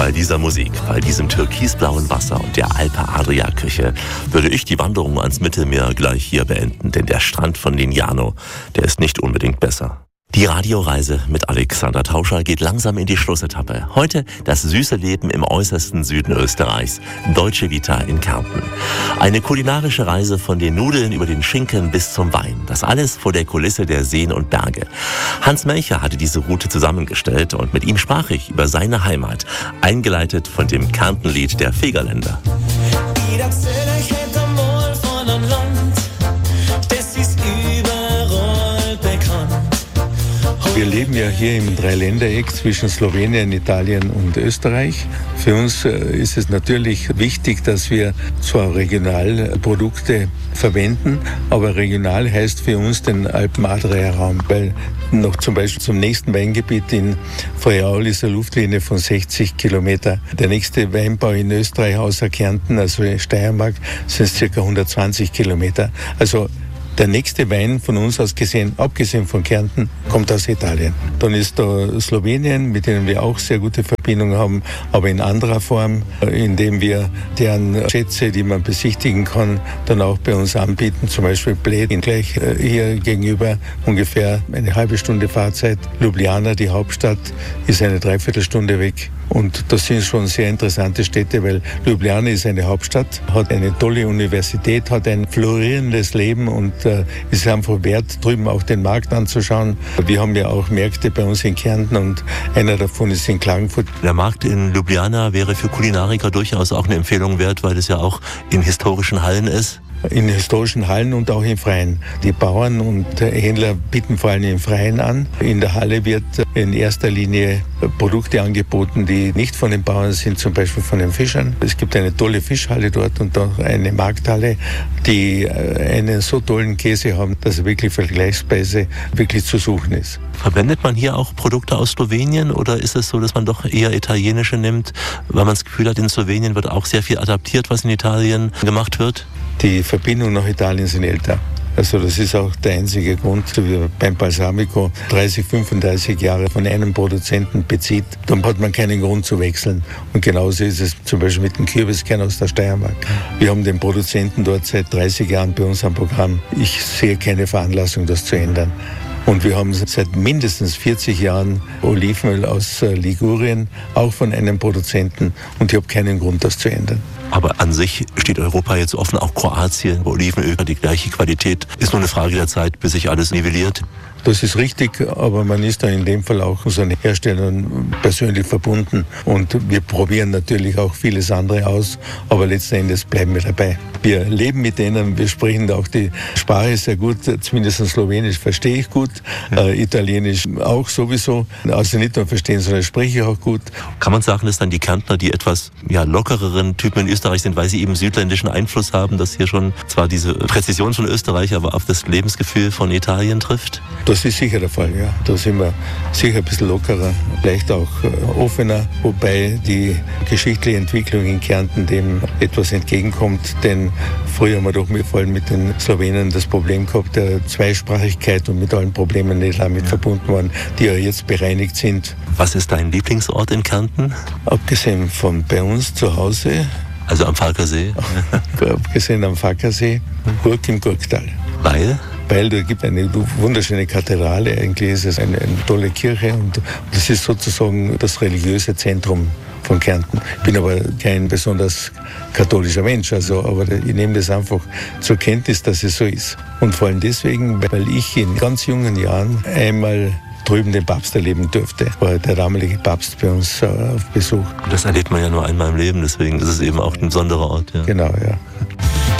Bei dieser Musik, bei diesem türkisblauen Wasser und der Alpe Adria Küche würde ich die Wanderung ans Mittelmeer gleich hier beenden, denn der Strand von Lignano, der ist nicht unbedingt besser. Die Radioreise mit Alexander Tauscher geht langsam in die Schlussetappe. Heute das süße Leben im äußersten Süden Österreichs, Dolce Vita in Kärnten. Eine kulinarische Reise von den Nudeln über den Schinken bis zum Wein. Das alles vor der Kulisse der Seen und Berge. Hans Melcher hatte diese Route zusammengestellt und mit ihm sprach ich über seine Heimat, eingeleitet von dem Kärntenlied der Fegerländer. Wir leben ja hier im Dreiländereck zwischen Slowenien, Italien und Österreich. Für uns ist es natürlich wichtig, dass wir zwar Regionalprodukte verwenden, aber regional heißt für uns den Alpen-Adria-Raum, weil noch zum Beispiel zum nächsten Weingebiet in Friaul ist eine Luftlinie von 60 Kilometer. Der nächste Weinbau in Österreich außer Kärnten, also Steiermark, sind es ca. 120 Kilometer. Also der nächste Wein von uns aus gesehen, abgesehen von Kärnten, kommt aus Italien. Dann ist da Slowenien, mit denen wir auch sehr gute Verbindungen haben, aber in anderer Form, indem wir deren Schätze, die man besichtigen kann, dann auch bei uns anbieten. Zum Beispiel Bled, gleich hier gegenüber ungefähr eine halbe Stunde Fahrzeit. Ljubljana, die Hauptstadt, ist eine Dreiviertelstunde weg. Und das sind schon sehr interessante Städte, weil Ljubljana ist eine Hauptstadt, hat eine tolle Universität, hat ein florierendes Leben und ist einfach wert, drüben auch den Markt anzuschauen. Wir haben ja auch Märkte bei uns in Kärnten und einer davon ist in Klagenfurt. Der Markt in Ljubljana wäre für Kulinariker durchaus auch eine Empfehlung wert, weil es ja auch in historischen Hallen ist. In historischen Hallen und auch im Freien. Die Bauern und Händler bieten vor allem im Freien an. In der Halle wird in erster Linie Produkte angeboten, die nicht von den Bauern sind, zum Beispiel von den Fischern. Es gibt eine tolle Fischhalle dort und auch eine Markthalle, die einen so tollen Käse haben, dass er wirklich vergleichsweise wirklich zu suchen ist. Verwendet man hier auch Produkte aus Slowenien oder ist es so, dass man doch eher italienische nimmt, weil man das Gefühl hat, in Slowenien wird auch sehr viel adaptiert, was in Italien gemacht wird? Die Verbindungen nach Italien sind älter. Also das ist auch der einzige Grund, wie beim Balsamico 30, 35 Jahre von einem Produzenten bezieht, dann hat man keinen Grund zu wechseln. Und genauso ist es zum Beispiel mit dem Kürbiskern aus der Steiermark. Wir haben den Produzenten dort seit 30 Jahren bei uns am Programm. Ich sehe keine Veranlassung, das zu ändern. Und wir haben seit mindestens 40 Jahren Olivenöl aus Ligurien, auch von einem Produzenten. Und ich habe keinen Grund, das zu ändern. Aber an sich steht Europa jetzt offen, auch Kroatien, wo Olivenöl hat die gleiche Qualität. Ist nur eine Frage der Zeit, bis sich alles nivelliert. Das ist richtig, aber man ist da in dem Fall auch unseren Herstellern persönlich verbunden. Und wir probieren natürlich auch vieles andere aus, aber letzten Endes bleiben wir dabei. Wir leben mit denen, wir sprechen auch die Sprache sehr gut, zumindest Slowenisch verstehe ich gut, Italienisch auch sowieso. Also nicht nur verstehen, sondern spreche ich auch gut. Kann man sagen, dass dann die Kärntner die etwas lockereren Typen in Österreich sind, weil sie eben südländischen Einfluss haben, dass hier schon zwar diese Präzision von Österreich, aber auf das Lebensgefühl von Italien trifft? Das ist sicher der Fall, ja. Da sind wir sicher ein bisschen lockerer, vielleicht auch offener, wobei die geschichtliche Entwicklung in Kärnten dem etwas entgegenkommt, denn früher haben wir doch vor allem mit den Slowenen das Problem gehabt, der Zweisprachigkeit und mit allen Problemen, die damit verbunden waren, die ja jetzt bereinigt sind. Was ist dein Lieblingsort in Kärnten? Abgesehen von bei uns zu Hause. Also am Falkersee? Abgesehen am Falkersee, Gurk im Gurktal. Weil? Weil da gibt eine wunderschöne Kathedrale, eigentlich ist es eine tolle Kirche und das ist sozusagen das religiöse Zentrum von Kärnten. Ich bin aber kein besonders katholischer Mensch, aber ich nehme das einfach zur Kenntnis, dass es so ist. Und vor allem deswegen, weil ich in ganz jungen Jahren einmal drüben den Papst erleben durfte. War der damalige Papst bei uns auf Besuch. Das erlebt man ja nur einmal im Leben, deswegen ist es eben auch ein besonderer Ort. Ja. Genau, ja.